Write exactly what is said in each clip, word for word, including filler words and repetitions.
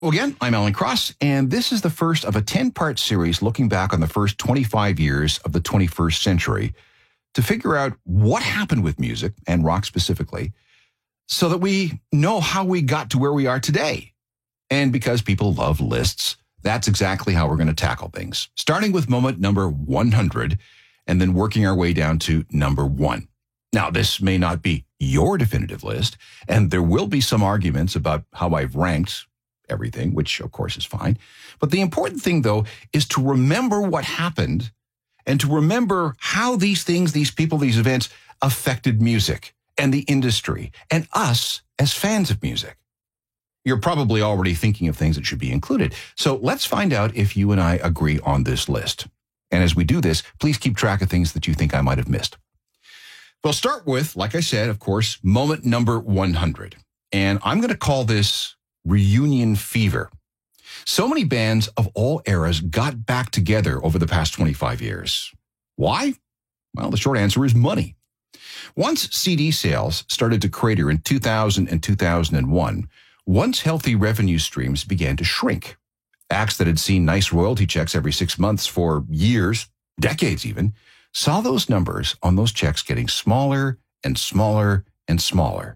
Well, again, I'm Alan Cross, and this is the first of a ten-part series looking back on the first twenty-five years of the twenty-first century to figure out what happened with music, and rock specifically, so that we know how we got to where we are today. And because people love lists, that's exactly how we're going to tackle things, starting with moment number one hundred and then working our way down to number one. Now, this may not be your definitive list, and there will be some arguments about how I've ranked everything, which of course is fine. But the important thing, though, is to remember what happened and to remember how these things, these people, these events affected music and the industry and us as fans of music. You're probably already thinking of things that should be included. So let's find out if you and I agree on this list. And as we do this, please keep track of things that you think I might have missed. We'll start with, like I said, of course, moment number one hundred. And I'm going to call this reunion fever. So many bands of all eras got back together over the past twenty-five years. Why? Well, the short answer is money. Once C D sales started to crater in two thousand and two thousand one, once healthy revenue streams began to shrink. Acts that had seen nice royalty checks every six months for years, decades even, saw those numbers on those checks getting smaller and smaller and smaller.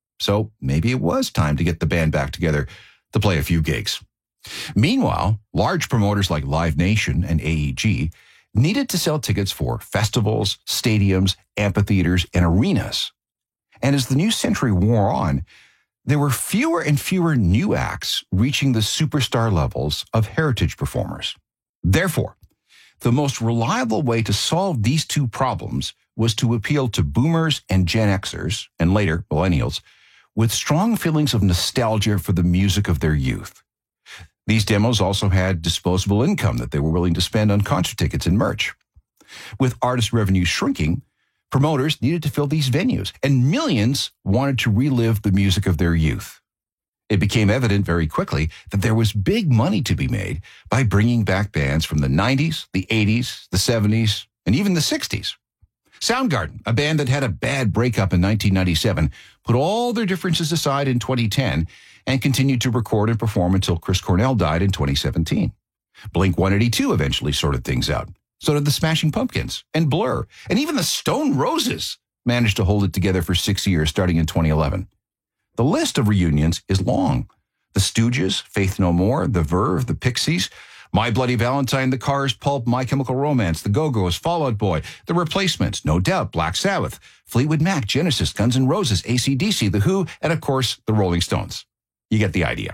So maybe it was time to get the band back together to play a few gigs. Meanwhile, large promoters like Live Nation and A E G needed to sell tickets for festivals, stadiums, amphitheaters, and arenas. And as the new century wore on, there were fewer and fewer new acts reaching the superstar levels of heritage performers. Therefore, the most reliable way to solve these two problems was to appeal to boomers and Gen Xers, and later millennials, with strong feelings of nostalgia for the music of their youth. These demos also had disposable income that they were willing to spend on concert tickets and merch. With artist revenue shrinking, promoters needed to fill these venues, and millions wanted to relive the music of their youth. It became evident very quickly that there was big money to be made by bringing back bands from the nineties, the eighties, the seventies, and even the sixties. Soundgarden, a band that had a bad breakup in nineteen ninety-seven, put all their differences aside in twenty ten and continued to record and perform until Chris Cornell died in twenty seventeen. Blink one eighty-two eventually sorted things out. So did the Smashing Pumpkins and Blur, and even the Stone Roses managed to hold it together for six years starting in twenty eleven. The list of reunions is long. The Stooges, Faith No More, The Verve, The Pixies, My Bloody Valentine, The Cars, Pulp, My Chemical Romance, The Go-Go's, Fall Out Boy, The Replacements, No Doubt, Black Sabbath, Fleetwood Mac, Genesis, Guns N' Roses, A C D C, The Who, and of course, The Rolling Stones. You get the idea.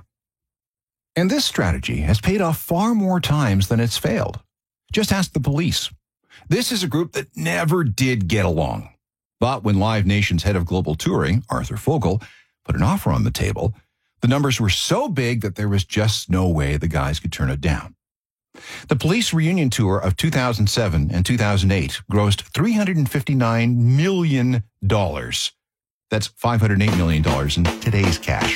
And this strategy has paid off far more times than it's failed. Just ask the Police. This is a group that never did get along. But when Live Nation's head of global touring, Arthur Fogel, put an offer on the table, the numbers were so big that there was just no way the guys could turn it down. The Police reunion tour of two thousand seven and two thousand eight grossed three hundred fifty-nine million dollars. That's five hundred eight million dollars in today's cash.